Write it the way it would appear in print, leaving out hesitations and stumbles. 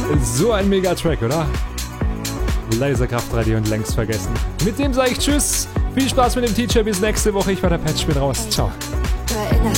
So ein Mega-Track, oder? Laserkraft-Radio und längst vergessen. Mit dem sage ich Tschüss. Viel Spaß mit dem Teacher. Bis nächste Woche. Ich war der Patch. Bin raus. Ciao.